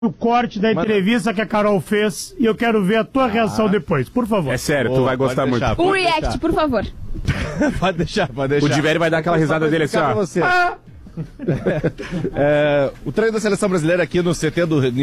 o corte da entrevista que a Carol fez e eu quero ver a tua reação depois, por favor. É sério, tu vai gostar muito. Um react, por favor. Pode deixar. O Diverio vai dar aquela risada dele assim, ó. O treino da seleção brasileira aqui no CT do